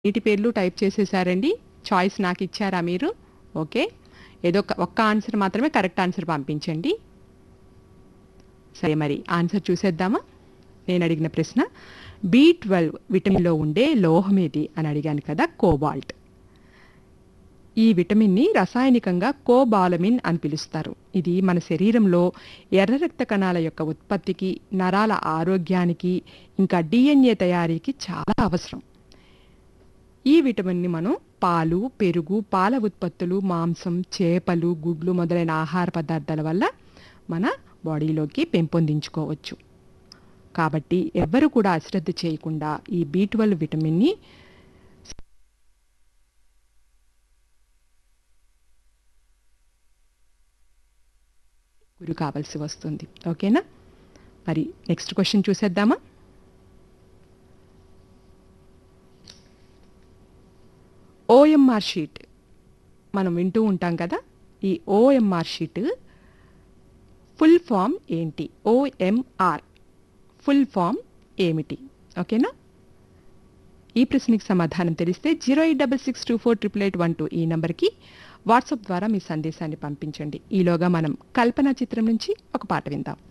వీటి పేర్లు type చేసేసారండి. Choice నాకు ఇచ్చారా మీరు? ఓకే. ఏదో ఒక్క ఆన్సర్ మాత్రమే కరెక్ట్ ఆన్సర్ పంపించండి. సరే, మరి ఆన్సర్ చూసేద్దామా? నేను అడిగిన ప్రశ్న B12 విటమిన్లో ఉండే లోహం ఏది అని అడిగాను కదా, కోబాల్ట్. ఈ విటమిన్ని రసాయనికంగా కోబాలమిన్ అని పిలుస్తారు. ఇది మన శరీరంలో ఎర్ర రక్త కణాల యొక్క ఉత్పత్తికి, నరాల ఆరోగ్యానికి, ఇంకా DNA తయారీకి చాలా అవసరం. ఈ విటమిన్ని మనం పాలు, పెరుగు, పాల ఉత్పత్తులు, మాంసం, చేపలు, గుడ్లు మొదలైన ఆహార పదార్థాల వల్ల మన బాడీలోకి పెంపొందించుకోవచ్చు. కాబట్టి ఎవ్వరు కూడా అశ్రద్ధ చేయకుండా ఈ B12 విటమిన్ని గురి కావాల్సి వస్తుంది. ఓకేనా? మరి నెక్స్ట్ క్వశ్చన్ చూసేద్దామా? ఓఎంఆర్ షీట్ మనం వింటూ ఉంటాం కదా. ఈ ఓఎంఆర్ షీట్ ఫుల్ ఫామ్ ఏంటి? ఓఎంఆర్ ఫుల్ ఫామ్ ఏమిటి? ఓకేనా? ఈ ప్రశ్నకి సమాధానం తెలిస్తే 08662488812 ఈ నంబర్కి వాట్సాప్ ద్వారా మీ సందేశాన్ని పంపించండి. ఈలోగా మనం కల్పన చిత్రం నుంచి ఒక పాట విందాం.